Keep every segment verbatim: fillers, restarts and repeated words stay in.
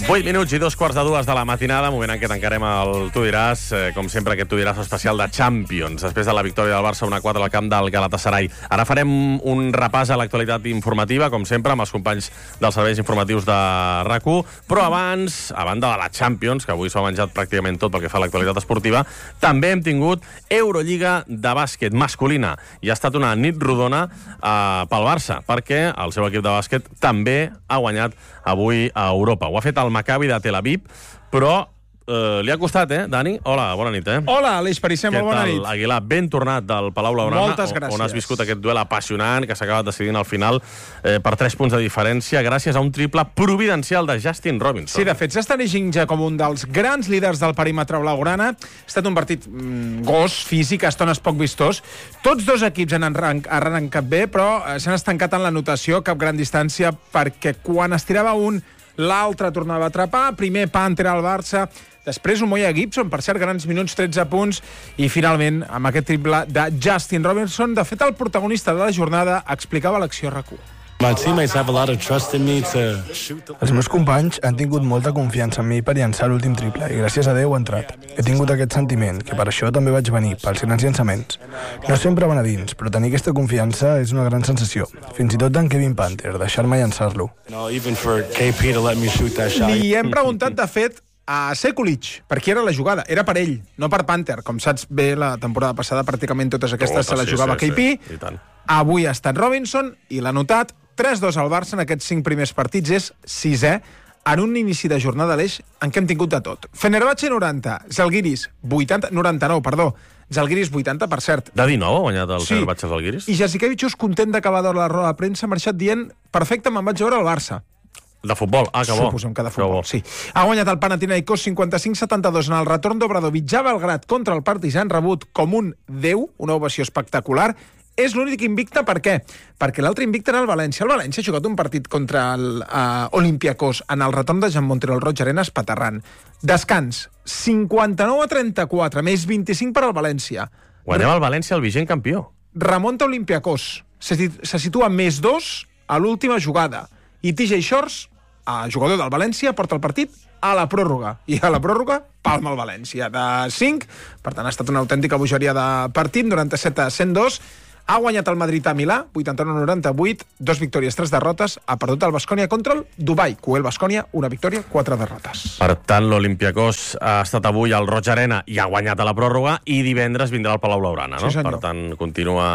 vuit minuts i dos quarts de dues de la matinada, moment en què tancarem el Tu diràs, eh, com sempre aquest Tu diràs especial de Champions, després de la victòria del Barça una quatre al camp del Galatasaray. Ara farem un repàs a l'actualitat informativa, com sempre, amb els companys dels serveis informatius de RAC u, però abans, a banda de la Champions, que avui s'ho ha menjat pràcticament tot pel que fa a l'actualitat esportiva, també hem tingut Eurolliga de bàsquet masculina, i ha estat una nit rodona eh, pel Barça, perquè el seu equip de bàsquet també ha guanyat avui a Europa. Ho ha fet el Maccabi de Tel Aviv, però eh, li ha costat, eh, Dani? Hola, bona nit, eh? Hola, Aleix Parissem, molt bona nit. Què tal, Aguilar? Ben tornat del Palau Blaugrana. Moltes gràcies. On has viscut aquest duel apassionant que s'ha acabat decidint al final eh, per tres punts de diferència gràcies a un triple providencial de Justin Robinson. Sí, de fet, s'està erigint ja com un dels grans líders del perímetre blaugrana. Ha estat un partit mm, gos, físic, a estones poc vistós. Tots dos equips han arrencat bé, però eh, s'han estancat en la notació, cap gran distància, perquè quan es tirava un, l'altre tornava a atrapar. Primer Panther al Barça, després Umoja Gibson, per cert, grans minuts, tretze punts, i finalment, amb aquest triple de Justin Robinson. De fet, el protagonista de la jornada explicava l'acció a RAC u. My teammates have a lot of trust in me to shoot. Els meus companys han tingut molta confiança en mi per llançar l'últim triple i gràcies a Déu ha entrat. He tingut aquest sentiment, que per això també vaig venir, pels grans llançaments. No sempre van a dins, però tenir aquesta confiança és una gran sensació. Fins i tot d'en Kevin Panther, deixar-me llançar-lo. No, even for K P to let me shoot that shot. Li hem preguntat, de fet, a Sekulic, per qui era la jugada. Era per ell, no per Panther. Com saps bé, la temporada passada pràcticament totes aquestes Tota, se la sí, jugava sí, K P. sí, i tant. Avui ha estat Robinson i l'ha notat. tres dos al Barça en aquests cinc primers partits, és sisè en un inici de jornada a l'Eix en què hem tingut de tot. Fenerbahçe noranta, Zalgiris vuitanta, noranta-nou, perdó, Zalgiris vuitanta, per cert. De dinou ha guanyat el Sí. Fenerbahçe Zalgiris? I Jasikevičius, content d'acabar d'hora la roda de premsa, ha marxat dient perfecte, me'n vaig veure al Barça. De futbol, ah, que bo. Suposem que de Que futbol, bo. sí. Ha guanyat el Panathinaikos cinquanta-cinc setanta-dos en el retorn d'Obradovic a Belgrat contra el Partizan, rebut com un déu, una ovació espectacular. És l'únic invicte, per què? Perquè l'altre invicte era el València. El València ha jugat un partit contra el uh, Olympiacos en el retorn de Jean Montero al Roig Arena espaterrant. Descans, cinquanta-nou a trenta-quatre, més vint-i-cinc per al València. Guanyava el València el vigent campió. Remunta Olympiacos. Se, se situa més dos a l'última jugada. I T J Shorts, el jugador del València, porta el partit a la pròrroga. I a la pròrroga, palma el València. De cinc, per tant, ha estat una autèntica bogeria de partit, noranta-set a cent dos. Ha guanyat el Madrid a Milà, vuitanta-nou a noranta-vuit, dos victòries, tres derrotes. Ha perdut el Baskonia contra el Dubai. Cuel Baskonia, una victòria, quatre derrotes. Per tant, l'Olympiacos ha estat avui al Roig Arena i ha guanyat a la pròrroga, i divendres vindrà al Palau Blaugrana, no? Sí, senyor. Per tant, continua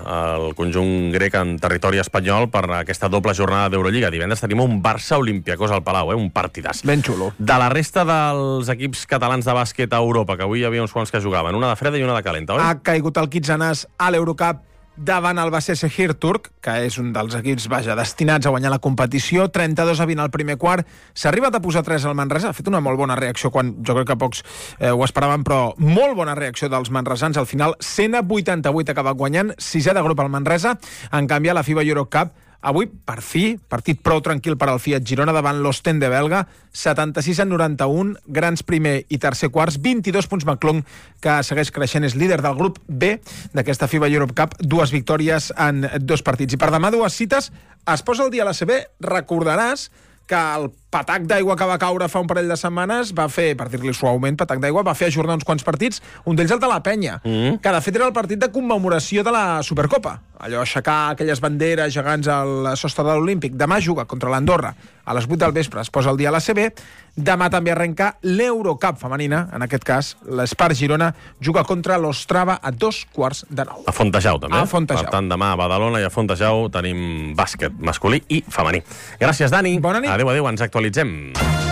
el conjunt grec en territori espanyol per aquesta doble jornada d'Eurolliga. Divendres tenim un Barça-Olympiacos al Palau, eh? Un partidàs. Ben xulo. De la resta dels equips catalans de bàsquet a Europa, que avui hi havia uns quants que jugaven, una de freda i una de calenta, oi? Ha caigut el Kitsanàs a l'Eurocup davant el Başakşehir turc, que és un dels equips, vaja, destinats a guanyar la competició. trenta-dos a vint al primer quart. S'ha arribat a posar tres al Manresa. Ha fet una molt bona reacció, quan jo crec que pocs eh, ho esperaven, però molt bona reacció dels manresans. Al final, cent a vuitanta-vuit ha acabat guanyant, sisè de grup al Manresa. En canvi, a la FIBA Eurocup, avui, per fi, partit prou tranquil per al Fiat Girona davant l'Ostende belga, setanta-sis a noranta-un, grans primer i tercer quarts, vint-i-dos punts McClung, que segueix creixent, és líder del grup B d'aquesta FIBA Europe Cup, dues victòries en dos partits. I per demà dues cites, es posa el dia a l'A C B, recordaràs que el patac d'aigua que va caure fa un parell de setmanes va fer, per dir-li suaument, patac d'aigua, va fer ajornar uns quants partits, un d'ells el de la Penya, mm. que de fet era el partit de commemoració de la Supercopa. Allò, aixecar aquelles banderes gegants al sostre de l'Olímpic. Demà juga contra l'Andorra a les vuit del vespre, es posa el dia a l'A C B. Demà també arrenca l'Eurocup femenina, en aquest cas l'Espar Girona juga contra l'Ostrava a dos quarts de nou. A Fontejau, també. A Fontejau. Per tant, demà a Badalona i a Fontejau tenim bàsquet masculí i femení. Gràcies, Dani. Bona nit. Adéu, adéu, ens actualitzem.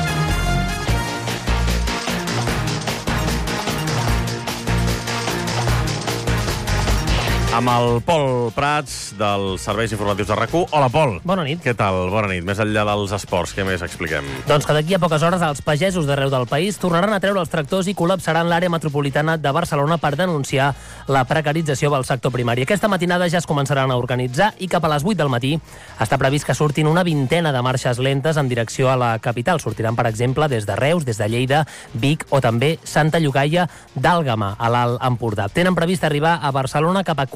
Amb el Pol Prats, dels serveis informatius de RAC u. Hola, Pol. Bona nit. Què tal? Bona nit. Més enllà dels esports, què més expliquem? Doncs que d'aquí a poques hores els pagesos d'arreu del país tornaran a treure els tractors i col·lapsaran l'àrea metropolitana de Barcelona per denunciar la precarització del sector primari. Aquesta matinada ja es començaran a organitzar i cap a les vuit del matí està previst que surtin una vintena de marxes lentes en direcció a la capital. Sortiran, per exemple, des de Reus, des de Lleida, Vic o també Santa Llogaia d'Àlgama, a l'Alt Empordà. Tenen previst arribar a Barcelona cap a quatre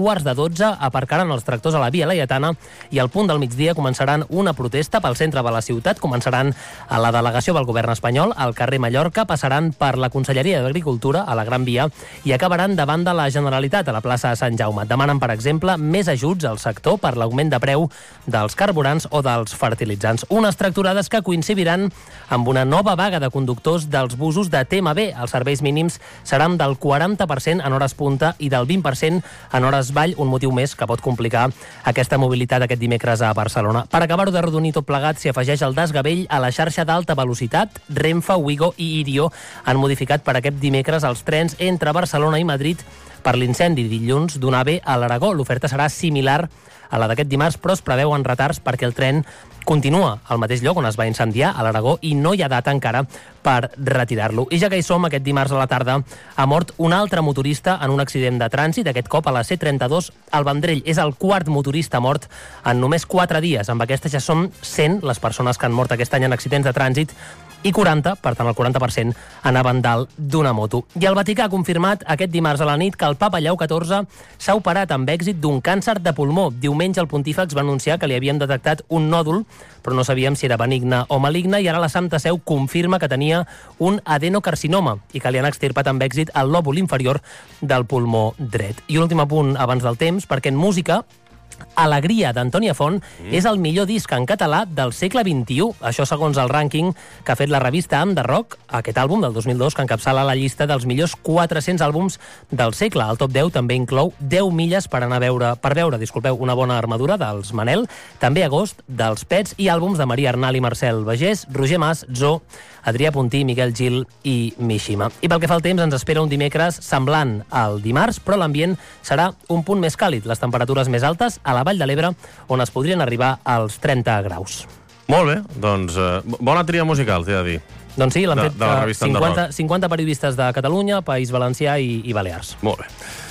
quarts de dotze aparcaran els tractors a la Via Laietana i al punt del migdia començaran una protesta pel centre de la ciutat. Començaran a la delegació del govern espanyol, al carrer Mallorca, passaran per la Conselleria d'Agricultura, a la Gran Via, i acabaran davant de la Generalitat, a la plaça de Sant Jaume. Demanen, per exemple, més ajuts al sector per l'augment de preu dels carburants o dels fertilitzants. Unes tracturades que coincidiran amb una nova vaga de conductors dels busos de T M B. Els serveis mínims seran del quaranta per cent en hores punta i del vint per cent en hores vall, un motiu més que pot complicar aquesta mobilitat aquest dimecres a Barcelona. Per acabar-ho de redonir tot plegat, s'hi afegeix el desgavell a la xarxa d'alta velocitat. Renfe, Ouigo i Irio han modificat per aquest dimecres els trens entre Barcelona i Madrid per l'incendi dilluns d'un AVE a l'Aragó. L'oferta serà similar a la d'aquest dimarts, però es preveuen retards perquè el tren continua al mateix lloc on es va incendiar, a l'Aragó, i no hi ha data encara per retirar-lo. I ja que hi som, aquest dimarts a la tarda ha mort un altre motorista en un accident de trànsit, aquest cop a la C trenta-dos al Vendrell. És el quart motorista mort en només quatre dies. Amb aquesta ja són cent les persones que han mort aquest any en accidents de trànsit i quaranta, per tant el quaranta per cent, anaven dalt d'una moto. I el Vaticà ha confirmat aquest dimarts a la nit que el papa Lleó catorze s'ha operat amb èxit d'un càncer de pulmó. Diumenge el pontífex va anunciar que li havien detectat un nòdul, però no sabíem si era benigne o maligne, i ara la Santa Seu confirma que tenia un adenocarcinoma i que li han extirpat amb èxit el lòbul inferior del pulmó dret. I un últim apunt abans del temps, perquè en música Alegria, d'Antònia Font, mm. és el millor disc en català del segle vint-i-u. Això segons el rànquing que ha fet la revista Am de Rock, aquest àlbum del dos mil dos que encapçala la llista dels millors quatre-cents àlbums del segle. El top deu també inclou deu milles per anar a veure, per veure disculpeu, una bona armadura dels Manel, també Agost dels Pets i àlbums de Maria Arnal i Marcel Bagés, Roger Mas, Zo, Adrià Puntí, Miquel Gil i Mishima. I pel que fa al temps, ens espera un dimecres semblant al dimarts, però l'ambient serà un punt més càlid. Les temperatures més altes a la Vall de l'Ebre, on es podrien arribar als trenta graus. Molt bé, doncs eh, bona tria musical, t'he de dir. Doncs sí, l'han de, fet de la cinquanta, cinquanta periodistes de Catalunya, País Valencià i, i Balears. Molt bé.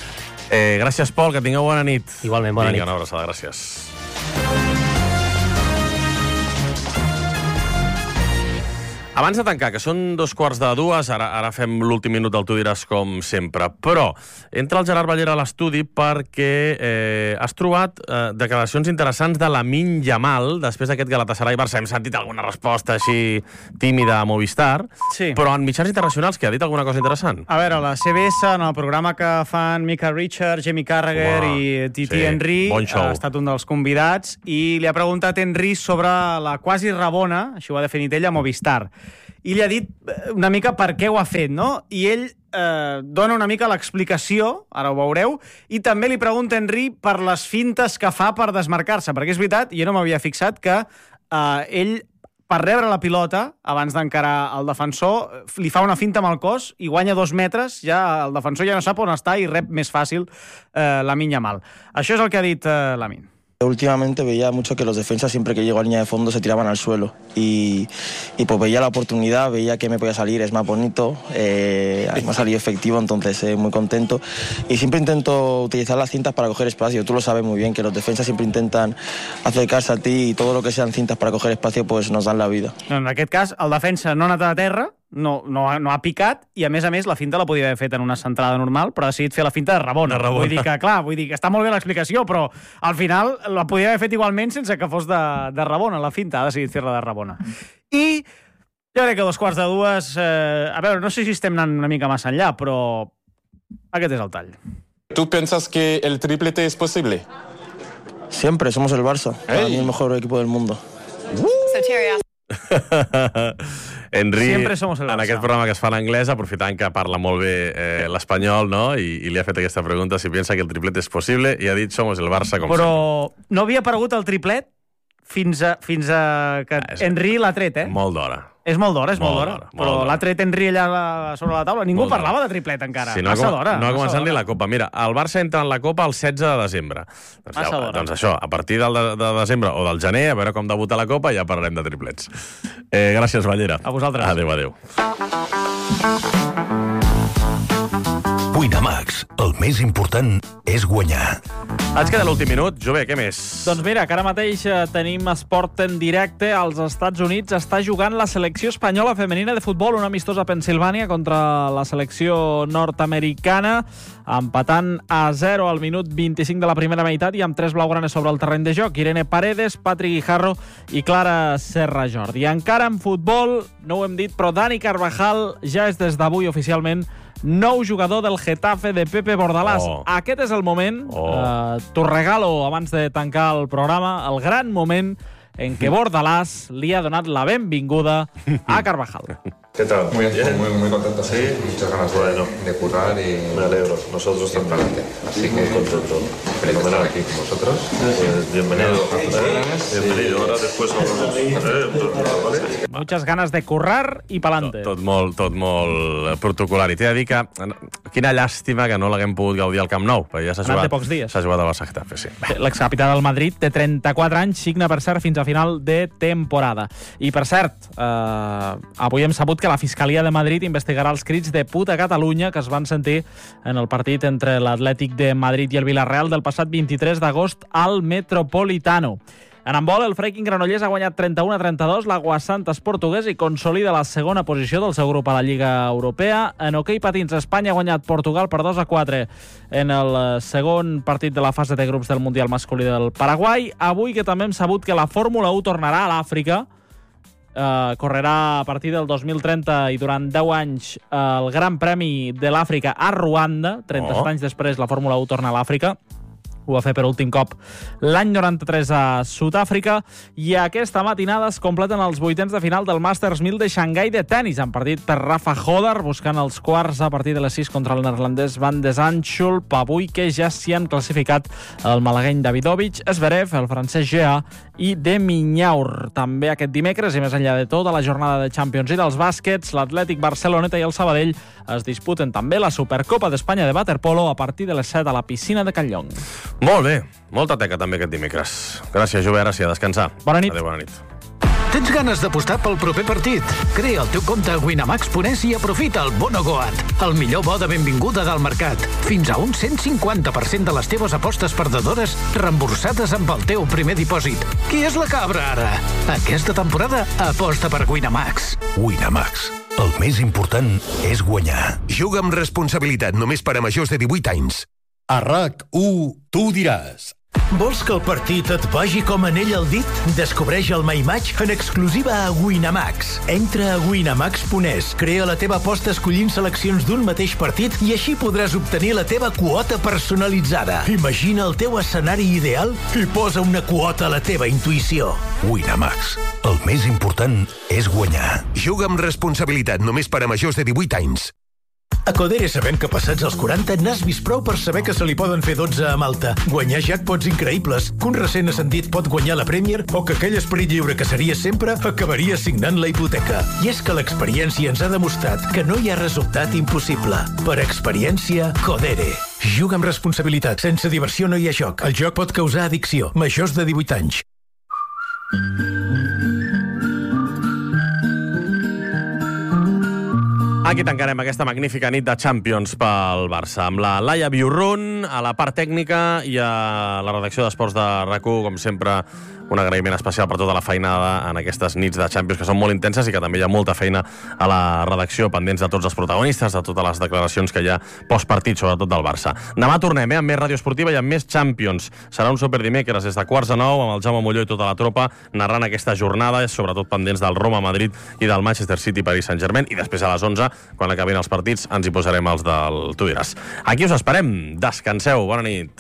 Eh, gràcies, Pol, que tingueu bona nit. Igualment, bona Vinga, nit. una abraçada, gràcies. Abans de tancar, que són dos quarts de dues, ara, ara fem l'últim minut del Tu diràs com sempre, però entra el Gerard Ballera a l'estudi perquè eh, has trobat eh, declaracions interessants de Lamine Yamal després d'aquest Galatasaray-Barça. Hem sentit alguna resposta així tímida a Movistar, sí. Però en mitjans internacionals que ha dit alguna cosa interessant. A veure, la C B S, en el programa que fan Mika Richards, Jamie Carragher Home, i Titi sí, Henry, bon show. ha estat un dels convidats, i li ha preguntat Henry sobre la quasi Rabona, això ho ha definit ell, a Movistar. I li ha dit una mica per què ho ha fet, no? I ell eh, dona una mica l'explicació, ara ho veureu, i també li pregunta Henry per les fintes que fa per desmarcar-se, perquè és veritat, jo no m'havia fixat que eh, ell, per rebre la pilota, abans d'encarar el defensor, li fa una finta amb el cos i guanya dos metres, ja el defensor ja no sap on està i rep més fàcil eh, Lamine Yamal. Això és el que ha dit eh, Lamine. Últimamente veía mucho que los defensas siempre que llego a línea de fondo se tiraban al suelo y, y pues veía la oportunidad, veía que me podía salir, es más bonito, eh, me ha salido efectivo, entonces eh, muy contento y siempre intento utilizar las cintas para coger espacio. Tú lo sabes muy bien que los defensas siempre intentan acercarse a ti y todo lo que sean cintas para coger espacio pues nos dan la vida. En aquest cas el defensa no ha anat a terra, no, no, ha, no ha picat, i a més a més la finta la podia haver fet en una centrada normal, però ha decidit fer la finta de Rabona. De Rabona. Vull dir que, clar, vull dir que està molt bé l'explicació, però al final la podia haver fet igualment sense que fos de, de Rabona, la finta, ha decidit fer-la de Rabona. I jo crec que a dos quarts de dues, eh, a veure, no sé si estem anant una mica massa enllà, però aquest és el tall. ¿Tú piensas que el triplete es posible? Siempre, somos el Barça, para mí el mejor equipo del mundo. Henry, Siempre somos el Barça. en aquest programa que es fa en anglès, aprofitant que parla molt bé eh, l'espanyol, no? I, i li ha fet aquesta pregunta si pensa que el triplet és possible i ha dit somos el Barça com Però sempre. no havia aparegut el triplet fins a, fins a que Ah, és- Henry l'ha tret, eh? Molt d'hora. És molt d'hora, és molt, Molt d'hora. d'hora, molt Però d'hora. l'ha tret Henry allà a la- sobre la taula. Ningú Molt d'hora. parlava de triplet encara. Si no, ha, massa com- d'hora. no ha massa començat ni d'hora. la Copa. Mira, el Barça entra en la Copa el setze de desembre. Doncs, Massa ja, d'hora. doncs això, a partir del de, de desembre o del gener, a veure com debuta la Copa, ja parlarem de triplets. Eh, gràcies, Ballera. A vosaltres. Adéu, adéu. Winamax, el més important és guanyar. Ens queda l'últim minut. Jové, què més? Doncs mira, que ara mateix eh, tenim esport en directe. Als Estats Units està jugant la selecció espanyola femenina de futbol, una amistosa a Pennsilvània contra la selecció nord-americana, empatant a zero al minut vint-i-cinc de la primera meitat i amb tres blaugranes sobre el terreny de joc. Irene Paredes, Patrick Guijarro i Clara Serra Jordi. I encara en futbol, no ho hem dit, però Dani Carvajal ja és des d'avui oficialment nou jugador del Getafe de Pepe Bordalás. Oh. Aquest és el moment, oh. eh, t'ho regalo abans de tancar el programa, el gran moment en què Bordalás li ha donat la benvinguda a Carvajal. ¿Qué tal? Muy, muy, muy contento, sí. Muchas ganas bueno. de, de currar y... Me alegro, nosotros también. Así que muy contento. Feliz de estar aquí con vosotros. Pues, bienvenido. Bienvenido. Ahora después hablamos. Muchas ganas de currar i pa'lante. Tot, tot molt, tot molt protocolar. I t'he de dir que quina llàstima que no l'haguem pogut gaudir al Camp Nou, perquè ja s'ha jugat, pocs dies. s'ha jugat al Barça Getafe, sí. L'excapità del Madrid té trenta-quatre anys, signa, per cert, fins a final de temporada. I, per cert, eh, avui hem sabut que la Fiscalia de Madrid investigarà els crits de puta Catalunya que es van sentir en el partit entre l'Atlètic de Madrid i el Villarreal del passat vint-i-tres d'agost al Metropolitano. En handbol, el Freiking Granollers ha guanyat trenta-u a trenta-dos l'Aguasantes portuguès i consolida la segona posició del seu grup a la Lliga Europea. En hoquei patins, Espanya ha guanyat Portugal per dos a quatre en el segon partit de la fase de grups del Mundial masculí del Paraguai. Avui que també hem sabut que la Fórmula u tornarà a l'Àfrica. Uh, correrà a partir del dos mil trenta i durant deu anys uh, el Gran Premi de l'Àfrica a Ruanda. trenta-set oh. anys després la Fórmula u torna a l'Àfrica. Ho va fer per últim cop l'any noranta-tres a Sud-àfrica, i aquesta matinada es completen els vuitens de final del Masters mil de Xangai de tennis, en partit per Rafa Hodar, buscant els quarts a partir de les sis contra el neerlandès Van de Zandschulp, avui que ja s'hi han classificat el malagueny Davidovich, Zverev, el francès Gea i de Minyaur. També aquest dimecres, i més enllà de tota la jornada de Champions i dels bàsquets, l'Atlètic Barceloneta i el Sabadell es disputen també la Supercopa d'Espanya de waterpolo a partir de les set a la piscina de Can Llong. Molt bé, molta teca també aquest dimecres. Gràcies, Jové, ara sí, a descansar. Bona nit. Adéu, bona nit. Tens ganes d'apostar pel proper partit? Crea el teu compte a winamax punt es i aprofita el Bono Goat, el millor bo de benvinguda del mercat. Fins a un cent cinquanta per cent de les teves apostes perdedores reemborsades amb el teu primer dipòsit. Qui és la cabra, ara? Aquesta temporada aposta per Winamax. Winamax, el més important és guanyar. Juga amb responsabilitat només per a majors de divuit anys. A RAC u, tu diràs. Vols que el partit et vagi com anell al dit? Descobreix el My Match en exclusiva a Winamax. Entra a winamax punt es, crea la teva aposta escollint seleccions d'un mateix partit i així podràs obtenir la teva quota personalitzada. Imagina el teu escenari ideal i posa una quota a la teva intuïció. Winamax, el més important és guanyar. Juga amb responsabilitat només per a majors de divuit anys. A Codere sabem que passats els quaranta n'has vist prou per saber que se li poden fer dotze a Malta, guanyar jackpots increïbles, que un recent ascendit pot guanyar la Premier o que aquell esperit lliure que seria sempre acabaria signant la hipoteca. I és que l'experiència ens ha demostrat que no hi ha resultat impossible. Per experiència, Codere. Juga amb responsabilitat. Sense diversió no hi ha joc. El joc pot causar addicció. Majors de divuit anys. Aquí tancarem aquesta magnífica nit de Champions pel Barça, amb la Laia Biurrun a la part tècnica i a la redacció d'Esports de RAC u, com sempre, un agraïment especial per tota la feinada en aquestes nits de Champions, que són molt intenses i que també hi ha molta feina a la redacció, pendents de tots els protagonistes, de totes les declaracions que hi ha postpartit, sobretot del Barça. Demà tornem, eh, amb més ràdio esportiva i amb més Champions. Serà un superdimecres des de quarts de nou, amb el Jaume Molló i tota la tropa, narrant aquesta jornada, sobretot pendents del Roma-Madrid i del Manchester City-Paris Saint-Germain, i després a les onze, quan acabin els partits, ens hi posarem els del Tu diràs. Aquí us esperem. Descanseu. Bona nit.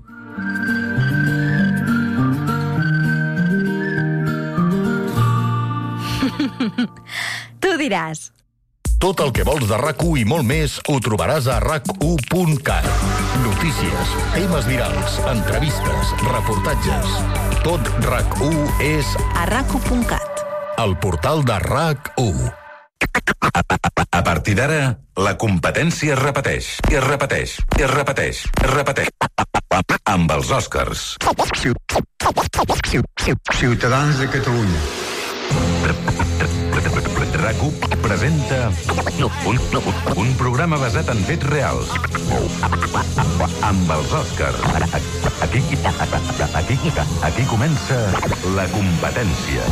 Tu diràs. Tot el que vols de RAC u i molt més ho trobaràs a rac u punt cat. Notícies, temes virals, entrevistes, reportatges. Tot RAC u és a rac u punt cat. El portal de RAC u. A partir d'ara, la competència es repeteix, i es repeteix, i es repeteix, es repeteix. Amb els Oscars. Ciutadans de Catalunya. RAC u presenta un, un programa basat en fets reals. Amb els Oscars. Aquí, aquí, aquí comença la competència.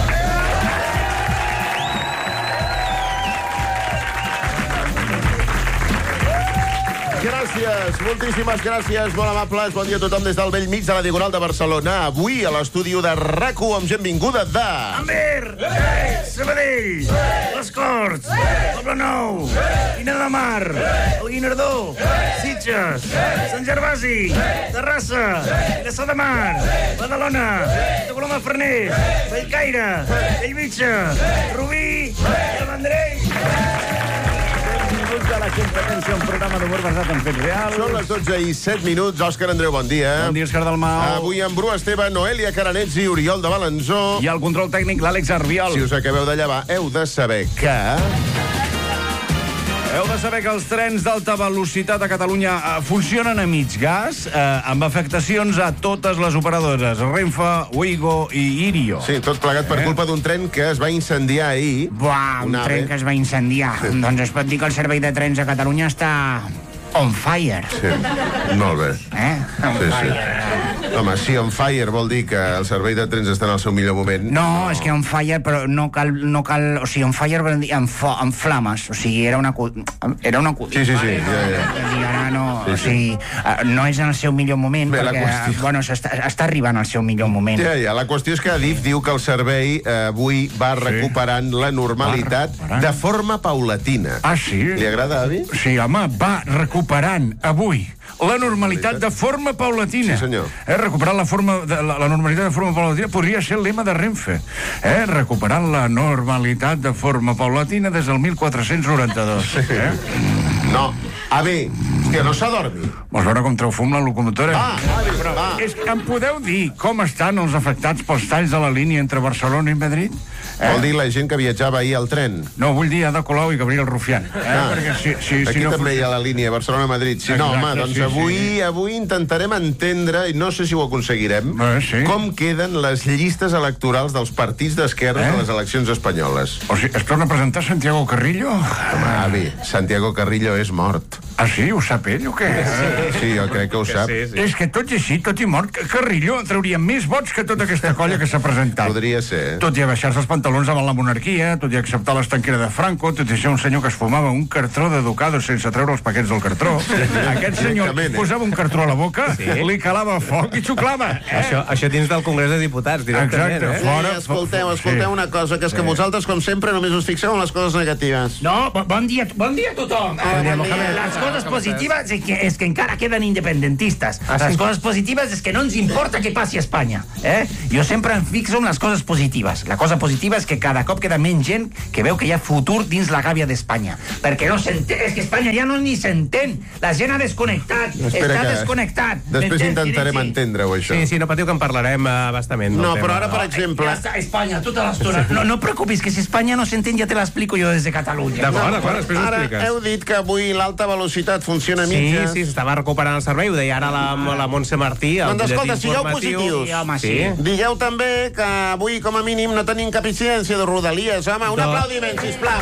Gràcies, moltíssimes gràcies, molt amables. Bon dia a tothom des del vell mig de la Diagonal de Barcelona. Avui a l'estudi de RAC u amb gent vinguda de... Amber, Sabadell, Les Corts, Poble Nou, Pineda de Mar, el Guinardó, Sitges, Sant Gervasi, Terrassa, Vilassar de Mar, Badalona, de Coloma de Farners, Bellcaire, Bellvitge, Rubí i el Vendrell. De la competència, un programa d'humor basat en fets reals. Són les dotze i set minuts. Òscar Andreu, bon dia. Bon dia, Òscar Dalmau. Avui amb Bru Esteve, Noelia Caranets i Oriol de Balanzó. I al control tècnic, l'Àlex Arbiol. Si us acabeu de llevar, heu de saber que... Heu de saber que els trens d'alta velocitat a Catalunya eh, funcionen a mig gas, eh, amb afectacions a totes les operadores, Renfe, Ouigo i Irio. Sí, tot plegat per eh? culpa d'un tren que es va incendiar ahir. Buah, un Una tren ave. que es va incendiar. Sí. Doncs es pot dir que el servei de trens a Catalunya està on fire. Sí, molt bé. Eh? On Sí, sí. fire. Home, si on fire vol dir que el servei de trens està en el seu millor moment. No, no, és que on fire, però no cal... No cal o sigui, on fire vol dir en, fo, en flames. O sigui, era una... Era una Sí, sí, sí. Ja, ja. I ara no... Sí, sí. O sigui, no és en el seu millor moment, Bé, la perquè, qüestió- bueno, està, està arribant al seu millor moment. Ja, ja. La qüestió és que Adif diu que el servei eh, avui va recuperant la normalitat de forma paulatina. Ah, sí? Li agrada, avi? Sí, home, va recuperant avui la normalitat de forma paulatina. Sí, senyor. Eh, recuperar la, forma de, la, la normalitat de forma paulatina podria ser el lema de Renfe. Eh, recuperant la normalitat de forma paulatina des del mil quatre-cents noranta-dos. Eh? No. Avi, hòstia, no s'adormi. Vols veure com treu fum la locomotora? Va, avi, Però va. és que em podeu dir com estan els afectats pels talls de la línia entre Barcelona i Madrid? Eh? Vol dir la gent que viatjava ahir al tren? No, vull dir Ada Colau i Gabriel Rufián. Eh? Ah, Perquè si, si, aquí si no també hi ha la línia Barcelona-Madrid. Si no, Exacte, home, doncs sí, avui, sí. avui intentarem entendre, i no sé si ho aconseguirem, Eh, sí. com queden les llistes electorals dels partits d'esquerres Eh? a les eleccions espanyoles. O sigui, es torna a presentar Santiago Carrillo? Home, avi, Santiago Carrillo és mort. Ah, sí? Ho sap ell o què? Sí, jo crec que ho sap. Sí, sí. És que tot i així, tot i mort, Carrillo trauria més vots que tota aquesta colla que s'ha presentat. Podria ser, eh? Tot i abaixar-se els pantalons amb la monarquia, tot i acceptar l'estanquera de Franco, tot i ser un senyor que es fumava un cartró de Ducados sense treure els paquets del cartró. Aquest senyor Directament, eh? posava un cartró a la boca, Sí. li calava foc i xuclava. Eh? Això, això dins del Congrés de Diputats, directament, Exacte, eh? fora. Ei, escolteu, escolteu Sí. una cosa, que és que Sí. vosaltres, com sempre, només us fixeu en les coses negatives. No, bo- bon dia, bon dia a tothom. Bon dia, Eh, Mohamed. Les coses positives és que, és que encara queden independentistes. Ah, sí? Les coses positives és que no ens importa què passi a Espanya. Eh? Jo sempre em fixo en les coses positives. La cosa positiva és que cada cop queda menys gent que veu que hi ha futur dins la gàbia d'Espanya. Perquè no s'entén, és que Espanya ja no ni s'entén. La gent ha desconnectat, Espera està que desconnectat. Després M'entens, intentarem Silenci? entendre-ho, això. Sí, sí, no patiu que en parlarem uh, bastament. del No, tema. però ara, per exemple... Ja està, Espanya, tota l'estona. No, no preocupis, que si Espanya no s'entén ja te l'explico jo des de Catalunya. D'acord, d'acord, després ho Ara expliques. heu dit que avui l'alta velocitat funciona a Sí, mitges. sí, s'estava recuperant el servei, ho deia ara la, la Montse Martí, el Doncs escolta, butlletí sigueu informatiu. positius. Sí, home, Sí. sí. Digueu també que avui, com a mínim, no tenim cap incidència de rodalies. Home, un No. aplaudiment, sisplau.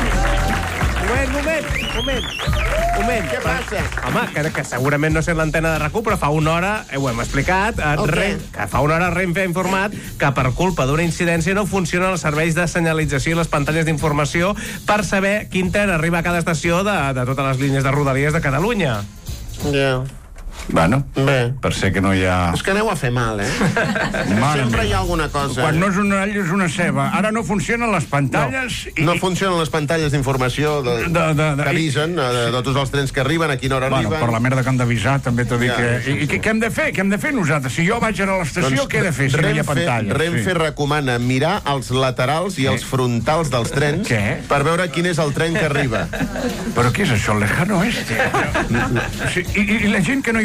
Moment, moment, moment, moment. Què passa? Home, que, que segurament no sé l'antena de RAC u, però fa una hora, eh, ho hem explicat, eh, El què? Ren, que fa una hora Renfe ha informat que per culpa d'una incidència no funcionen els serveis de senyalització i les pantalles d'informació per saber quin tren arriba a cada estació de, de totes les línies de rodalies de Catalunya. Ja. Bueno, Bé. per ser que no hi ha... És que aneu a fer mal, eh? Mare Sempre meva. hi ha alguna cosa. Quan no és un all, és una ceba. Ara no funcionen les pantalles... No, no funcionen les pantalles d'informació de, De- de- de- que avisen de, de, de tots els trens que arriben, a quina hora Bueno, arriben. per la merda que han d'avisar, també t'ho dic Ja, que... sí, I, i què, què hem de fer? Què hem de fer nosaltres? Si jo vaig a l'estació, què he de fer si no hi ha Renfe, pantalles? Renfe recomana mirar els laterals i els frontals dels trens Què? per veure quin és el tren que arriba. Però què és això, el lejano este? Sí, i, I la gent que no hi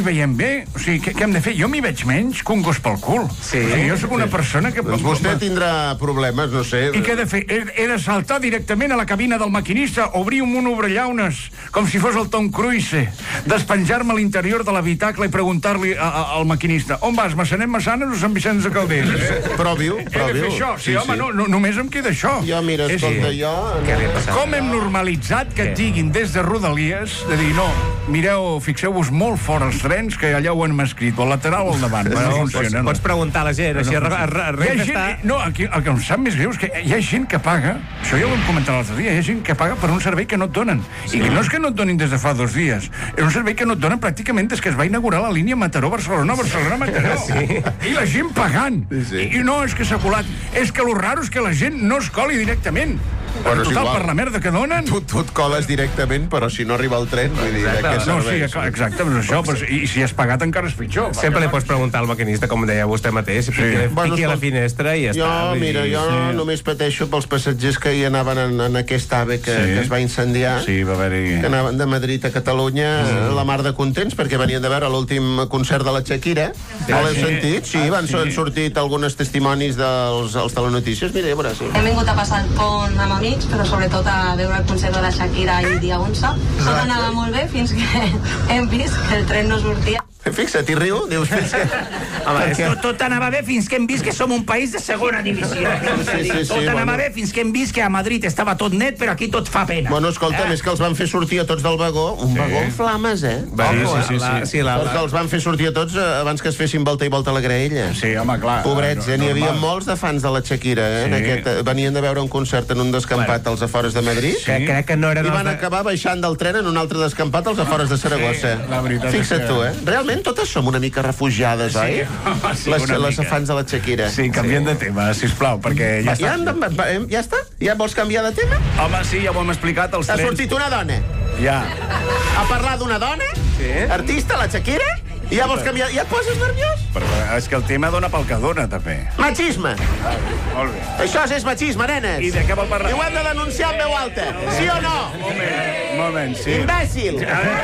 veiem bé. O sigui, què, què hem de fer? Jo m'hi veig menys que un gos pel cul. Sí. O sigui, jo sóc una persona que... Doncs vostè tindrà problemes, no sé. I què he de fer? He, he de saltar directament a la cabina del maquinista, obrir un monobrellaunes, com si fos el Tom Cruise, despenjar-me a l'interior de l'habitacle i preguntar-li a, a, al maquinista: on vas, Massanet Massanes o Sant Vicenç de Calders? Pròvio, He de pròvio. fer això. Sí, Sí, home, sí. no, no, només em queda això. Jo, mira, És- escolta, jo... Com hem normalitzat que et diguin des de Rodalies de dir, no, mireu, fixeu-vos molt fora els trens, que allà ho han escrit, o al lateral o al davant. Bueno, No pots, funciona, no. pots preguntar a la gent, així a, a, a, Hi ha Renfe gent, està... no, aquí, el que em sap més greu és que hi ha gent que paga, això ja ho vam comentar l'altre dia, hi ha gent que paga per un servei que no et donen. I que no és que no et donin des de fa dos dies, és un servei que no et donen pràcticament des que es va inaugurar la línia Mataró-Barcelona, Barcelona-Mataró. Sí. I la gent pagant. Sí, sí. I, I no és que s'ha colat, és que lo raro és que la gent no es coli directament. Bueno, és Total, igual. per la merda que donen... Tu, tu et coles directament, però si no arriba el tren, vull dir, de què No, sí, serveix? exacte, però això, però, i, i si has pagat encara és pitjor. Sempre li pots preguntar al maquinista, com deia vostè mateix, si piqui, piqui Bueno, a la escolta, finestra i ja Jo, està. vull mira, dir, jo sí. només pateixo pels passatgers que hi anaven en, en aquest AVE que, Sí. que es va incendiar, Sí, va haver-hi... que anaven de Madrid a Catalunya, la mar de contents, perquè venien de veure l'últim concert de la Shakira. Sí. No l'heu Ah, sí? sentit? Sí, Ah, van, sí. han sortit alguns testimonis dels els telenotícies. Mira, ja veuràs. Sí. Hem vingut a passar el pont amb amics, però sobretot a veure el concert de la Shakira ahir dia onze. Tot anava molt bé fins que hem vist que el tren no sortia. Fixa't, i riu, dius, fins que... Home, tot, tot anava bé fins que hem vist que som un país de segona divisió. Sí, sí, sí, tot anava bueno. bé fins que hem vist que a Madrid estava tot net, però aquí tot fa pena. Bueno, escolta, Eh? més que els van fer sortir a tots del vagó, un Sí. vagó en flames, eh? Va, sí, Ojo, sí, eh? sí, sí. Sí, la- la- Perquè els van fer sortir a tots eh, abans que es fessin volta i volta a la graella. Sí, home, clar. Pobrets, eh? N'hi havia Normal. molts de fans de la Shakira, eh? En Sí. aquest, eh, venien de veure un concert en un descampat als afores de Madrid. Que, crec que no eren I els van de... acabar baixant del tren en un altre descampat als afores de Saragossa. Sí, la veritat és Fixa't que- tu, eh? Realment totes som una mica refugiades, Sí, oi? home, sí, les, una les mica. fans de la Shakira. Sí, canviem de tema, sisplau, perquè ja Va, està. ja, hem de- va, hem- ja està? Ja vols canviar de tema? Home, sí, ja ho hem explicat, els Ha trens... sortit una dona Ja. a parlar d'una dona, Sí. artista, la Shakira, i ja vols canviar... Ja et poses nerviós? Però és que el tema dona pel que dona, també. Machisme. Molt bé. Això és machisme, nenes. I de què vol parlar? I ho hem de denunciar en veu alta. Sí o no? Un moment, un moment, sí. Imbècil.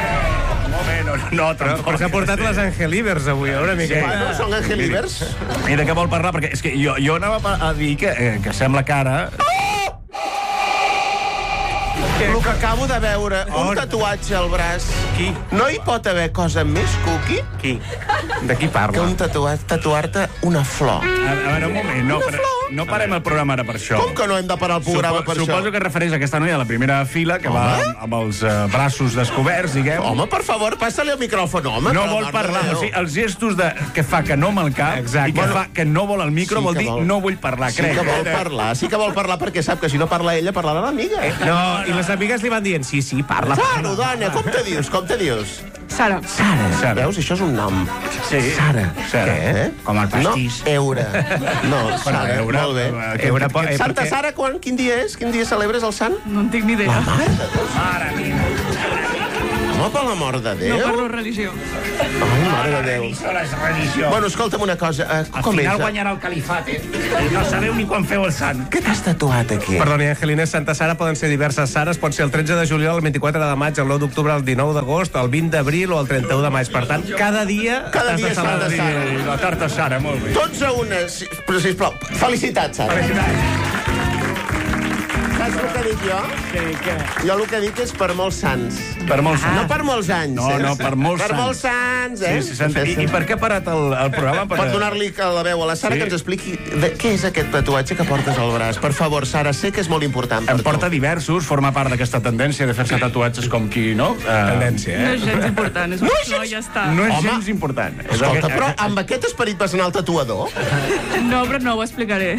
Un moment, no, no Però, tampoc. però s'ha portat les Angelivers avui, una mica. Bueno, són angelivers. I de què vol parlar? Perquè és que jo, jo anava a a dir que, eh, que sembla que ara... El que acabo de veure, un tatuatge al braç. Qui? No hi pot haver cosa més cookie Qui? De qui que parla? un tatuat, tatuar-te una flor. A, a veure, un moment, no, però, no parem el programa ara per això. Com que no hem de parar el programa Supo, per suposo això? que es refereix a aquesta noia a la primera fila, que va Home? amb, amb els uh, braços descoberts, diguem. Home, per favor, passa-li el micròfon, home. No per vol l'amor de parlar, Déu. o sigui, els gestos de, que fa que no amb el cap Exacte. i que fa que no vol el micro Sí vol que dir vol. no vull parlar, Sí crec. que vol eh? parlar, sí que vol parlar perquè sap que si no parla ella, parlarà l'amiga. No, i les amigues li van dient, sí, sí, parla. Claro, dona, com te dius, com te dius? Sara. Sara. Sara. Veus, això és un nom. Sí. Sara. Sara. Què? Com el pastís. No, Eura. No, Sara, Eura, molt bé. eh, Eura, po- eh, Santa perquè- Sara, quan, quin dia és? Quin dia celebres el sant? No en tinc ni idea. La mare de Déu. Mare meva. Home, per l'amor de No Déu. parlo religió. Ai, mare de Déu. Religió, les religió. Bueno, escolta'm una cosa. Uh, Al com final és? guanyarà el califat, eh? I no sabeu ni quan feu el sant. Què t'has tatuat aquí? Perdoni, Angelina, Santa Sara poden ser diverses Sares, pot ser el tretze de juliol, el vint-i-quatre de maig, el nou d'octubre, el dinou d'agost, el vint d'abril o el trenta-u de maig. Per tant, cada dia... Cada t'has dia de és Santa celebrar. Sara. I la tarta Sara, molt bé. Tots a una, si- però sisplau, felicitats, Sara. Felicitats. Saps el que dic jo? Jo el que dic és per molts sants. Per molts anys. No per molts anys. No, eh? no, per molts Per sants. molts sants, eh? Sí, sí, Santa. I, I per què ha parat el, el programa? Per donar-li la veu a la Sara, Sí. que ens expliqui de, què és aquest tatuatge que portes al braç. Per favor, Sara, sé que és molt important per En porta tu. diversos, forma part d'aquesta tendència de fer-se tatuatges com qui, no? Uh, Tendència, No eh? és gens important, és No no, és no, ja està. No és Home. gens important. És el Escolta, que- però amb aquest esperit vas anar al tatuador? No, però no ho explicaré.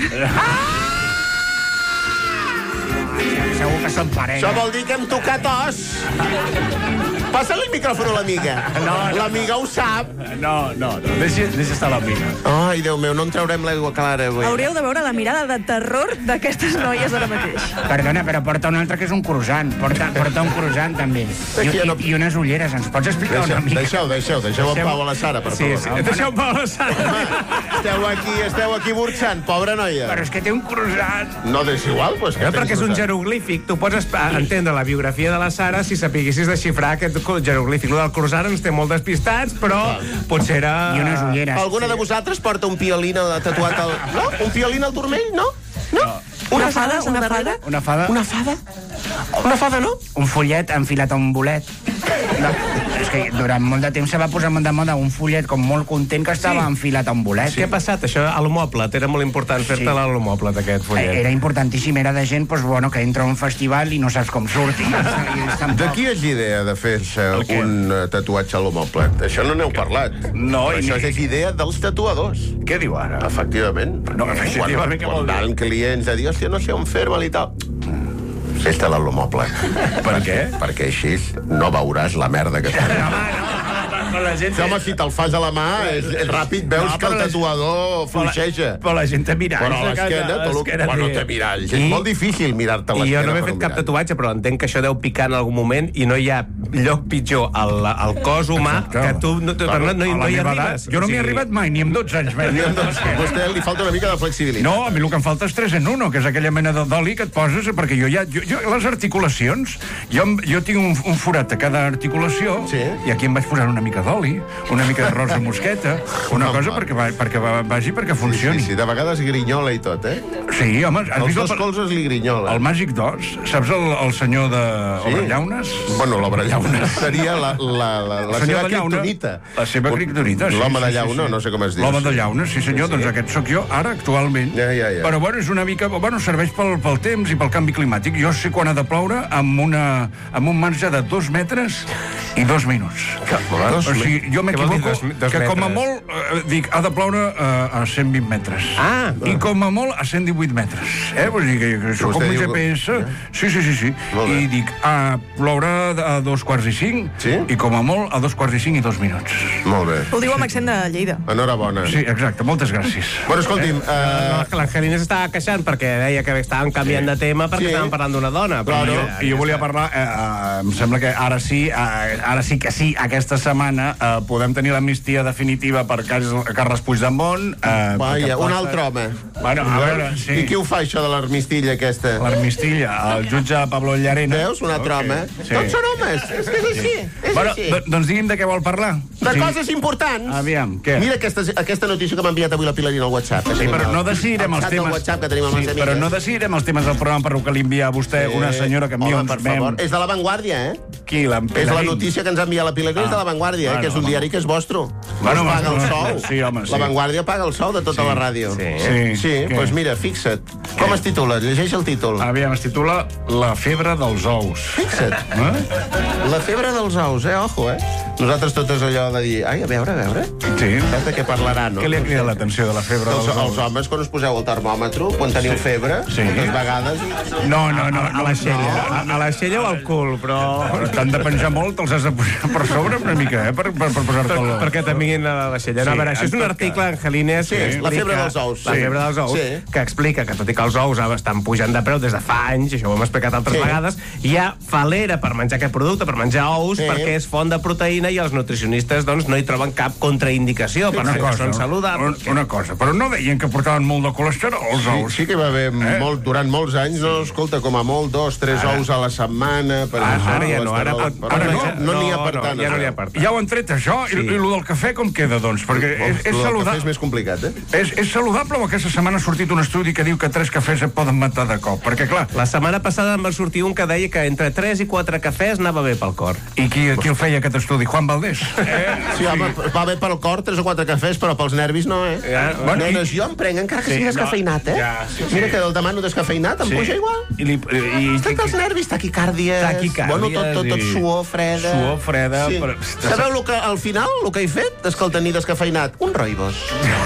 Segur que són parella. Això vol dir que hem tocat os. Passa-li el micròfon a l'amiga. No, no. L'amiga ho sap. No, no, no. Deixa, deixa estar l'amiga. Ai, Déu meu, no en traurem l'aigua clara avui. Hauríeu de veure la mirada de terror d'aquestes noies ara mateix. Perdona, però porta un altre que és un croissant. Porta, porta un croissant, també. I, Aquí no- i, I unes ulleres. Ens pots explicar una Deixeu, mica? deixeu, deixeu, deixeu en pau a la Sara, per Sí, favor. sí. Deixeu un pau a la Sara. Esteu aquí, esteu aquí burxant, pobra noia. Però és que té un croissant. No, és igual, doncs. No, perquè és un jeroglífic. Tu pots esp- entendre la biografia de la Sara si sapiguessis desxifrar aquest jeroglífic. Lo del croissant ens té molt despistats, però potser era... I unes ulleres. Alguna de vosaltres porta un piolín tatuat al... No? Un piolín al turmell, no? No? Una fada, una fada? Una fada? Una fada? Una fada, no? Un fullet enfilat a un bolet. No, és que durant molt de temps se va posar de moda un fullet com molt content que estava sí. enfilat a un bolet. Sí. Què ha passat, això, a l'homòplat? Era molt important fer-te sí. l'homòplat, aquest fullet. Era importantíssim, era de gent pues, bueno, que entra a un festival i no saps com surti. De qui és idea de fer-se un tatuatge a l'homòplat? Això no n'heu parlat. No, i això és idea dels tatuadors. Què diu ara? Efectivament. No, efectivament, què vol dir? Quan van clients a dir, hòstia, no sé on fer-me-li i tal. Fes-te-la a l'homòplat. Per què? Perquè així no veuràs la merda que fas. La gent... Home, si te'l fas a la mà, és, és ràpid, veus no, que el tatuador fluixeja. Però la gent té miralls. Però a l'esquena, tot bueno, té miralls. És molt difícil mirar-te l'esquena. I jo no m'he fet cap tatuatge, però entenc que això deu picar en algun moment i no hi ha lloc pitjor al, al cos humà que tu no, tu, no, no, no hi arribes. Jo no m'hi he arribat mai, ni amb dotze anys. A vostè li falta una mica de flexibilitat. No, a mi el que em falta és tres en uno, que és aquella mena d'oli que et poses, perquè jo ja... Jo, jo, les articulacions, jo, jo tinc un, un forat a cada articulació, sí. I aquí em vaig posar una mica d'oli, una mica de rosa mosqueta, una cosa perquè, va, perquè va, vagi perquè funcioni. Sí, sí, de vegades grinyola i tot, eh? Sí, home... Els dos colzes li grinyola. El Màgic d'Oz, saps el, el senyor de sí? Obrellaunes? Bueno, l'Obrellaunes seria la, la, la, la seva criptonita. La seva criptonita, sí. L'home de sí, Llauna, sí, sí. no sé com es diu. L'home de Llauna, sí senyor, sí, sí. Doncs aquest sóc jo, ara, actualment. Ja, ja, ja. Però bueno, és una mica... Bueno, serveix pel, pel temps i pel canvi climàtic. Jo sé quan ha de ploure amb, una, amb un marge de dos metres i dos minuts. Que, dos, o sigui, jo m'equivoco dos, dos que com a metres? molt, eh, dic, ha de ploure eh, a cent vint metres. Ah! I com a molt a cent divuit metres. Eh? Vull dir que, que sóc com un G P S. Sí, sí, sí, sí. I dic, a ploure a dos quarts i cinc, sí? I com a molt a dos quarts i cinc i dos minuts. Molt bé. Ho diu amb accent de Lleida. Enhorabona. Sí, exacte, moltes gràcies. Bueno, escolti'm... Eh? Uh... L'Angelina s'estava queixant perquè deia que estàvem canviant sí. de tema perquè sí. estàvem parlant d'una dona. Però no, jo, jo volia parlar... Eh, eh, em sembla que ara sí, eh, ara sí que sí, aquesta setmana eh, podem tenir l'amnistia definitiva per Carles Puigdemont. Eh, Vaja, un altre home. Bueno, a veure, sí. I qui ho fa, això de l'armistilla aquesta? L'armistilla, el jutge Pablo Llarena. Veus? Un altre okay. home. Sí. Tots són homes. És que és així. És bueno, així. Doncs digui'm de què vol parlar. De sí. coses importants. Aviam, què? Mira aquesta, aquesta notícia que m'ha enviat avui la Pilarina al WhatsApp. Sí, però no decidirem els temes... WhatsApp que tenim amb sí, però no decidirem els temes del programa per que li envia a vostè sí. una senyora que envia Home, uns per favor. És de La Vanguardia, eh? Qui? La és la notícia que ens ha enviat la Pilarina, ah. és de La Vanguardia, eh? Bueno, que és un diari que és vostre. Bueno, no paga el sou. Sí, home, sí. La Vanguardia paga el sou de tota sí. la ràdio. Sí, sí. Sí, doncs pues mira, fixa't. Què? Com es titula? Llegeix el títol. Aviam, es titula La febre dels ous. Fixa't. Eh? La febre dels ous, eh? Ojo, eh? Nosaltres totes allò de dir, ai, a veure, a veure. Sí. Saps de què parlarà, no? Què li ha cridat l'atenció de la febre dels ous? Els homes, quan us poseu el termòmetre, quan teniu sí. febre, sí. moltes vegades... No, no, no. A, a la xella. No. A, a la xella o al cul, però... però T'han de penjar molt, te'ls has de posar per sobre una mica, eh? Per, per, per posar-te el... Perquè t'amiguin a la xella. No, a veure, això és un article, Angelina, sí, la febre dels ous. La febre dels ous, sí. que explica que tot i que els ous estan pujant de preu des de fa anys, això ho hem explicat altres sí. vegades, hi ha falera per menjar aquest producte, per menjar ous, sí. perquè és font de proteïna i els nutricionistes doncs, no hi troben cap contraindicació, sí, perquè cosa, són saludables. Una, una cosa, però no deien que portaven molt de colesterol, els ous? Sí, sí que va haver eh? molt, durant molts anys, no, escolta, com a molt, dos, tres ara. ous a la setmana... Per ara, ara ja no, ara, ara no, no n'hi ha per tant. Ja no n'hi ha per tant. Ja ho han tret, això? Sí. I, I el del cafè com queda, doncs? Perquè és, és saludable. El cafè és més complicat, eh? És, és saludable o aquesta setmana ha sortit un estudi que diu que tres cafès et poden matar de cop? Perquè, clar... La setmana passada em va sortir un que deia que entre tres i quatre cafès anava bé pel cor. I qui, qui el feia, aquest estudi? Juan Valdés? Eh? Sí, home, va bé pel cor, tres o quatre cafès, però pels nervis no, eh? Ja, bueno, Nenes, i... jo em prenc encara que sí, sigui descafeinat, eh? Ja, sí, sí. Mira que el demano descafeinat, em sí. puja igual. I, li, i, Estan els nervis, taquicàrdies... Taquicàrdies... Bueno, tot, tot, tot suor freda... Suor freda... Sí. Però... Sabeu lo que, al final, el que he fet és que el tenir descafeinat? Un roibos.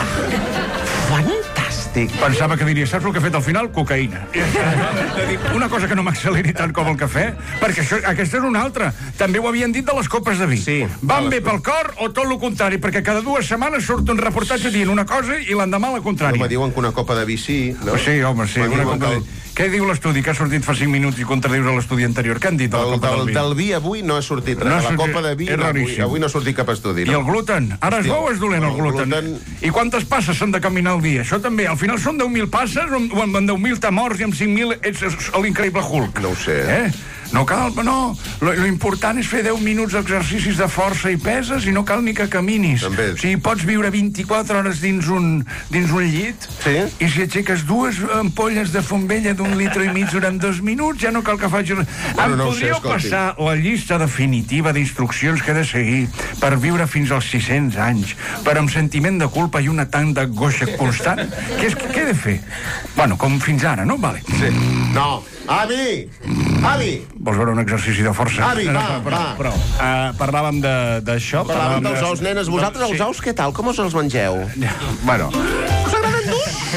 Fantàstic. Pensava que diria, saps el que he fet al final? Cocaïna. Una cosa que no m'acceleri tant com el cafè, perquè això, aquesta és una altra. També ho havien dit de les copes de vi. Sí. Van bé pel cor o tot el contrari? Perquè cada dues setmanes surt un reportatge dient una cosa i l'endemà la contrària. No, me diuen que una copa de vi sí. No? Sí, home, sí. Una copa de... Què diu l'estudi que ha sortit fa cinc minuts i contradius a l'estudi anterior? Què han dit de la el, copa del, del vi? Del vi avui no ha sortit res. No la copa de vi no, avui, avui no ha sortit cap estudi. No? I el gluten? Ara es veu és dolent el, el gluten. gluten. I quantes passes s'han de caminar al dia? Això també. Al final són deu mil passes o amb deu mil t'ha morts i amb cinc mil ets l'increïble Hulk? No ho sé. Eh? No cal, no, lo, lo important és fer deu minuts d'exercicis de força i peses i no cal ni que caminis. També. O sigui, pots viure vint-i-quatre hores dins un, dins un llit, sí? I si aixeques dues ampolles de font vella d'un litre i mig durant dos minuts, ja no cal que facis... Bueno, em no podríeu sé, passar la llista definitiva d'instruccions que he de seguir per viure fins als sis-cents anys, per amb sentiment de culpa i una tant d'angoixa constant? Què, és, què he de fer? Bueno, com fins ara, no? Vale. Sí. No. Avi! Avi! Vols veure un exercici de força? Avi, va, però, va. però, uh, parlàvem d'això. Parlàvem dels ous, nenes. Vosaltres, els ous, què tal? Com us els mengeu? Bueno... Us agraden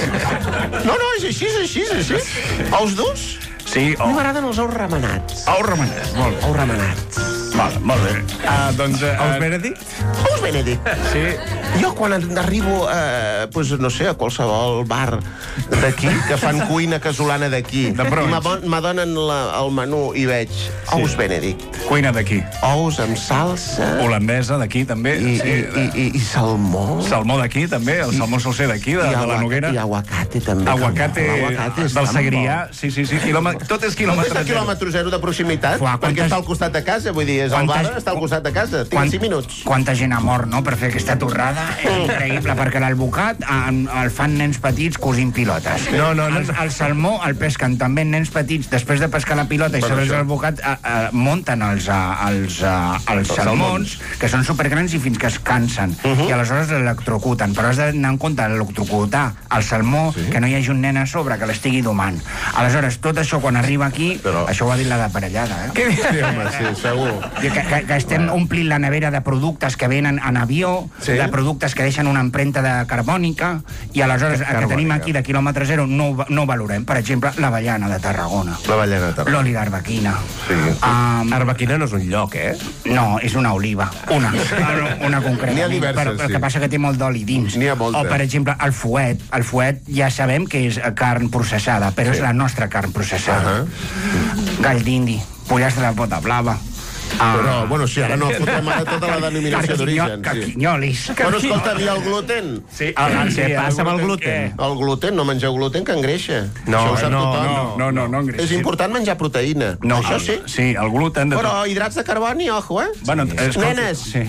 durs? No, no, és així, és així, és així. Ous durs? Sí, o... A mi m'agraden els ous remenats. Ous remenats, molt bé. Ous remenats. Val, molt bé. Uh, doncs... Uh, Ous Benedict? Ous Benedict. Sí. Jo quan arribo, eh, pues, no sé, a qualsevol bar d'aquí, que fan cuina casolana d'aquí, i m'adonen el menú i veig ous Benedict. Cuina d'aquí. Ous amb salsa... Holandesa d'aquí, també. I, sí, i, i, i salmó. Salmó d'aquí, també. El salmó sol ser d'aquí, de, de la Noguera. I aguacate, també. Aguacate, aguacate del Segrià. Sí, sí, sí. Quilòmetre, tot és quilòmetre zero. quilòmetre zero de proximitat, Fuà, perquè està al costat de casa, vull dir, és el bar, està al costat de casa. Tinc cinc minuts. Quanta gent ha mort, no?, per fer aquesta torrada. És increïble, perquè l'albocat el fan nens petits cosint pilotes. No, no, no. El, el salmó el pesquen també nens petits. Després de pescar la pilota i saber l'albocat, munten els, els, els salmons, que són supergrans i fins que es cansen. I aleshores l'electrocuten. Però has d'anar en compte l'electrocutar el salmó, que no hi hagi un nen a sobre que l'estigui domant. Aleshores, tot això, quan arriba aquí, això ho ha dit la d'aparellada, eh? Què dius? Sí, home, sí, segur. Que, que, que estem omplint la nevera de productes que venen en avió, Sí. de productes que deixen una empremta de carbònica, i aleshores el que tenim aquí de quilòmetre zero no, no valorem. Per exemple, l'avellana de Tarragona. L'avellana de Tarragona. L'oli d'arbequina. Sí. Um, Arbequina no és un lloc, eh? no, és una oliva. Una. Una concreta. N'hi ha diverses, però, però sí. el que passa que té molt d'oli dins. N'hi ha molta. O, per exemple, el fuet. El fuet ja sabem que és carn processada, però Sí. és la nostra carn processada. Uh-huh. Gall d'indi, pollastre de pota blava. Però, bueno, sí, ara no fotem ara tota la denominació d'origen. Carquinyolis. Bueno, escolta, i el gluten? Sí, el, el, què passa amb el gluten? El gluten, no mengeu gluten, que engreixa. No, Això ho sap no, tothom. No, no, no, no engreixa. És important menjar proteïna. No, Això sí. Sí, el gluten... De Però hidrats de carboni, ojo, eh? Bueno, escolta, Nenes, sí.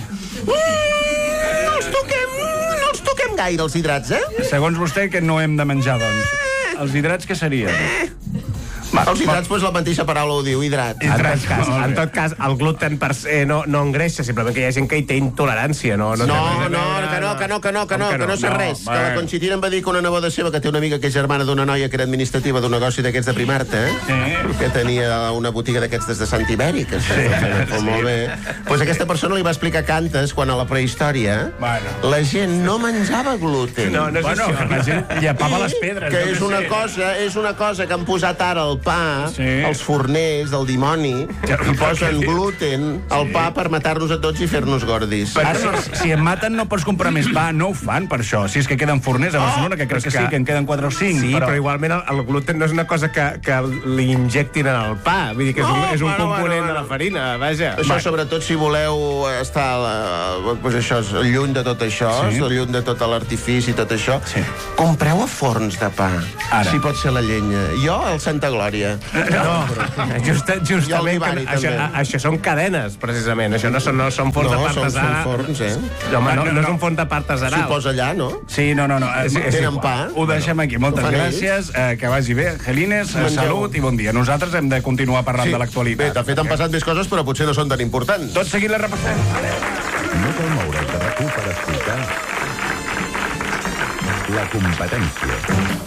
mm, no els toquem, no els toquem gaire, els hidrats, eh? Segons vostè, què no hem de menjar, doncs? Els hidrats, què serien? Va, els hidrats, doncs la mateixa paraula ho diu, hidrats. En tot cas, en tot cas el gluten per se no, no engreixa, simplement que hi ha gent que hi té intolerància. No, no, No, té no, res a que no, que no, que no, que no, Com que no sé No, res. Que bé. la Conchitina em va dir que una neboda seva, que té una amiga que és germana d'una noia que era administrativa d'un negoci d'aquests de Primarta, eh? que tenia una botiga d'aquests des de Sant Ibèric, que sí, sí. Molt bé. Pues aquesta persona li va explicar que antes, quan a la prehistòria, Bueno. la gent no menjava gluten. No, no és Bueno, això. la gent llepava les pedres. Que jo és què una sé. cosa, és una cosa que han posat ara al pa, Sí. els forners del dimoni, Ja, i posen perquè- gluten al pa per matar-nos a tots i fer-nos gordis. Ara, si, si em maten no pots comprar més pa, no ho fan per això. Si és que queden forners a Barcelona, que crec que, que- sí, que en queden quatre o cinc. Sí, però, però igualment el, el gluten no és una cosa que, que li injectin en el pa. Vull dir que és un, No, és un bueno, component bueno, de bueno. la farina, vaja. Això, sobretot, si voleu estar eh, pues això, lluny de tot això, Sí. lluny de tot l'artifici i tot això, Sí. compreu a forns de pa, Ara. si pot ser la llenya. Jo, al Santa Glòria. No, Just, justament, que, Divari, això, també. això són cadenes, precisament. Això no són, no són forns No, de són- part artesanal. són forns, eh? No, home, no, No, no, no. és un forn de part artesanal. S'ho posa allà, no? Sí, no, no, no. Sí, sí, Tenen pa. Ho deixem aquí. Moltes Ho fan gràcies. Eh, que vagi bé. Angelines, eh, Mengeu. salut i bon dia. Nosaltres hem de continuar parlant de Bé, l'actualitat. de fet, han passat més coses, però potser no són tan importants. Tot seguit la repassem. No cal moure's de RAC u per escoltar La competència.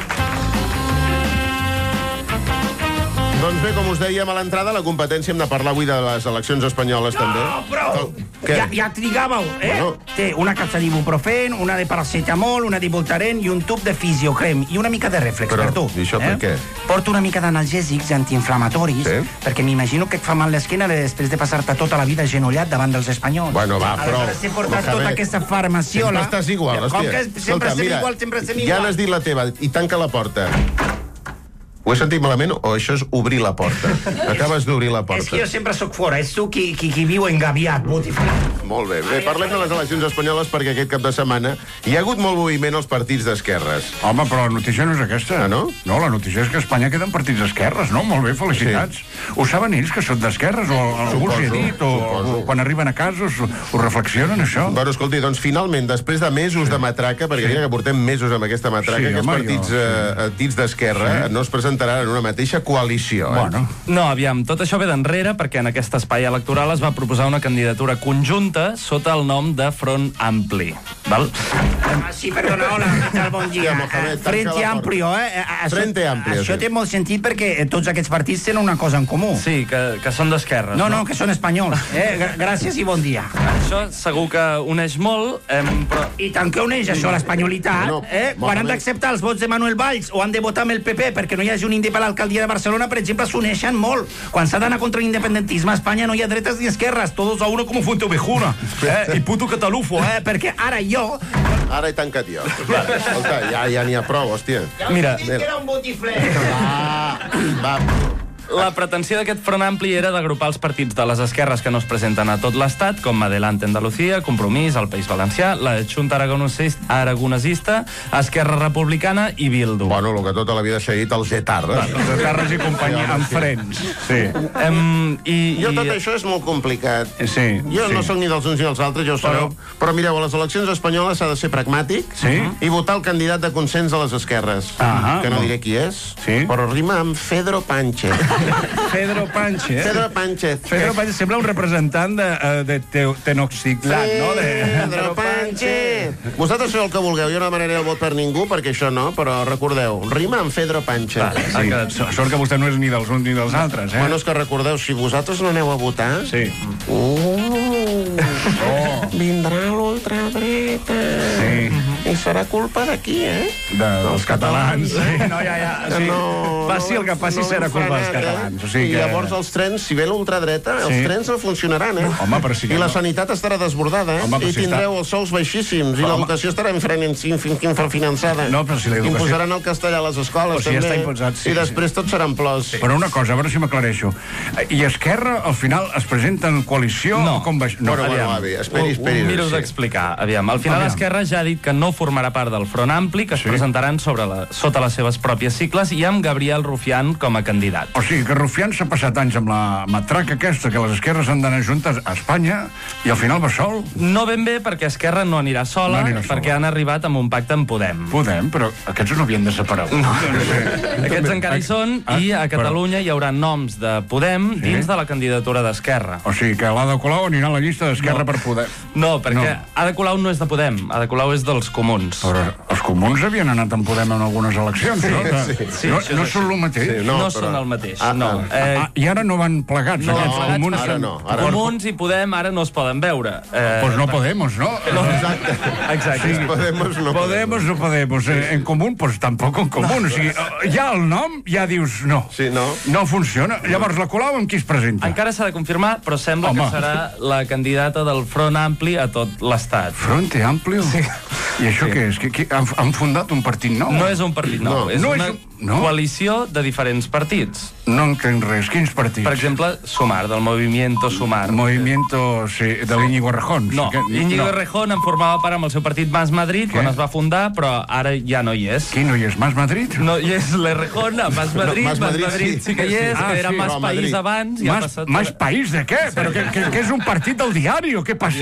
Doncs bé, com us dèiem a l'entrada, la competència hem de parlar avui de les eleccions espanyoles, també. No, prou! Què? Ja, ja trigàveu, eh? Bueno. Té una capsa d'ibuprofen, una de paracetamol, una d'Ivoltaren i un tub de fisiocrem i una mica de reflex Però, per tu. i això per què? Porto una mica d'analgèsics antiinflamatoris, Sí? perquè m'imagino que et fa mal l'esquena després de passar-te tota la vida agenollat davant dels espanyols. Bueno, va, prou. Aleshores he portat Déjame. tota aquesta farmaciola. Sempre estàs igual, hòstia. Com que sempre Escolta, estem mira, igual, sempre estem Ja igual. n'has dit la teva, i tanca la porta. Ho he sentit malament o això és obrir la porta? Acabes d'obrir la porta. És que jo sempre sóc fora, és tu qui, qui, qui viu engaviat, botifler. Molt bé. Bé, parlem de les eleccions espanyoles perquè aquest cap de setmana hi ha hagut molt moviment als partits d'esquerres. Home, però la notícia no és aquesta. Ah, no? No, la notícia és que a Espanya queden partits d'esquerres, no? Molt bé, felicitats. Sí. Ho saben ells, que són d'esquerres? O algú els hi ha dit? O, o quan arriben a casa us, ho reflexionen, això? Bueno, escolti, doncs finalment, després de mesos sí. de matraca, perquè sí. mira que portem mesos amb aquesta matraca, sí, aquests home, partits jo, sí. eh, dits d'esquerra sí. no es presentaran en una mateixa coalició. Eh? Bueno. No, aviam, tot això ve d'enrere perquè en aquest espai electoral es va proposar una candidatura conjunta sota el nom de Front Ampli. Val? Ah, sí, perdona, hola, què tal, bon dia. Sí, Mohamed, Frente Amplio, eh? Això, Frente Amplio. Això sí. té molt sentit perquè tots aquests partits tenen una cosa en comú. Sí, que, que són d'esquerres. No, no, no, que són espanyols. Eh? Gràcies i bon dia. Això segur que uneix molt, eh, però... I tant que uneix això, l'espanyolitat, no, eh? Quan han d'acceptar els vots de Manuel Valls o han de votar amb el P P perquè no hi hagi un indi per l'alcaldia de Barcelona, per exemple, s'uneixen molt. Quan s'ha d'anar contra l'independentisme a Espanya no hi ha dretes ni esquerres, todos a uno como Fuente Ovejuna. Eh? I puto catalufo, eh? Perquè ara jo... Ara he tancat jo. Escolta, ja ja n'hi ha prou, hòstia. Mira, que era un botifler. Va, va. La pretensió d'aquest Front Ampli era d'agrupar els partits de les esquerres que no es presenten a tot l'Estat, com Adelante Andalucía, Compromís, el País Valencià, la Junta Aragonesista, Esquerra Republicana i Bildu. Bueno, el que tota la vida s'ha dit, els etarres. Els etarres i companyia, amb frens. Sí. Um, i, jo tot i... això és molt complicat. Sí. Jo sí. no soc ni dels uns ni dels altres, ja ho sabeu. Però, però mireu, a les eleccions espanyoles s'ha de ser pragmàtic sí. i votar el candidat de consens de les esquerres. Ah, que no no. diré qui és, sí. però rima amb Pedro Pánchez. Pedro Pánchez. Pedro Pánchez. Pedro Pánchez sembla un representant de, de Tenochtitlan, sí, no? De... Pedro Pánchez. Vosaltres feu el que vulgueu, jo no demanaré el vot per ningú, perquè això no, però recordeu, rima amb Pedro Pánchez. Vale, sí. Sí. Sort que vostè no és ni dels uns ni dels altres, eh? Bueno, és que recordeu, si vosaltres no aneu a votar... Sí. Uh, oh. Vindrà l'ultradreta. Sí. I serà culpa d'aquí, eh? De, dels catalans. Sí, no, ja, ja. Sí. No, passi el que passi, no serà culpa dels catalans. O sigui I que... llavors els trens, si ve l'ultradreta, sí. els trens no funcionaran, eh? Home, però sí que I la no. sanitat estarà desbordada, eh? Home, I si tindreu està... els sous baixíssims, i l'educació estarà infrafinançada. No, però si l'educació... Imposaran el castellà a les escoles, si també. Ja està imposat, sí, I després sí. tot seran plors. Sí. Però una cosa, a veure si m'aclareixo. I Esquerra, al final, es presenta en coalició? No. O com va... No, però, bueno, avi, esperi, esperi. Ho, ho miro sí. d'explicar. Aviam, al final Esquerra ja ha dit que no formarà part del Front Ampli, que es sí. presentaran sobre la, sota les seves pròpies cicles i amb Gabriel Rufián com a candidat. O sigui, que Rufián s'ha passat anys amb la matraca aquesta, que les esquerres han d'anar juntes a Espanya, i al final va sol? No ben bé, perquè Esquerra no anirà sola, no anirà sola. Perquè han arribat amb un pacte amb Podem. Podem? Però aquests no havien desaparegut. No. Aquests encara hi són, ah, i a Catalunya però... hi haurà noms de Podem sí? dins de la candidatura d'Esquerra. O sigui, que l'Ada Colau anirà a la llista d'Esquerra no. per Podem. No, perquè no. Ada Colau no és de Podem, Ada Colau és dels Comuns. Però els Comuns havien anat amb Podem en algunes eleccions, sí, no? Sí, sí, no, sí, no són el mateix? Sí, no, no però... són el mateix, ah, no. Ah, eh, ah, I ara no van plegats, no, aquests plegats, Comuns. Ara no. Ara Comuns no. i Podem ara no es poden veure. Eh, pues no Podemos, ¿no? no exacte. Exacte. Sí, Podemos no Podemos. no Podemos. Eh, en Común, pues tampoc en Común. O sigui, ja el nom ja dius no. Sí, no. No funciona. Llavors, la Colau amb qui es presenta? Encara s'ha de confirmar, però sembla Home. que serà la candidata del Front Ampli a tot l'Estat. Front Amplio? Sí. I això sí. què és? Que, que han, han fundat un partit nou? No és un partit nou, no. és no una és... no? coalició de diferents partits. No entenc res. Quins partits? Per exemple, Sumar, del Movimiento Sumar. Movimiento, sí, de l'Íñigo Errejón. No, que... Íñigo no. Errejón en formava part amb el seu partit Más Madrid, Què? quan es va fundar, però ara ja no hi és. Qui no hi és? Más Madrid? No hi és l'Errejón, a Más Madrid, no, Más Madrid, Madrid sí. sí que hi és, ah, que era sí, Más País abans. I Más, ha passat... Más País de què? Però que, que, que és un partit del diari o què passa?